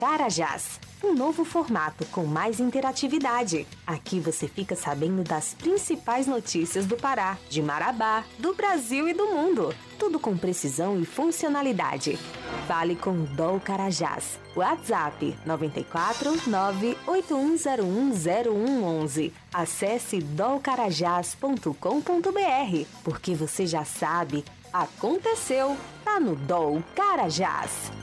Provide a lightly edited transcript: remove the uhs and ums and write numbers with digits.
Carajás, um novo formato com mais interatividade. Aqui você fica sabendo das principais notícias do Pará, de Marabá, do Brasil e do mundo. Tudo com precisão e funcionalidade. Fale com o DOL Carajás. WhatsApp 94 981010111. Acesse dolcarajás.com.br, porque você já sabe, aconteceu, tá no DOL Carajás.